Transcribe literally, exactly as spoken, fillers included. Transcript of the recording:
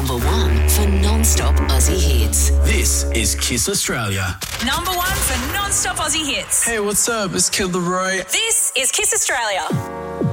number one for non-stop Aussie hits. This is Kiss Australia. Number one for non-stop Aussie hits. Hey, what's up? It's Kid Leroy. This is Kiss Australia.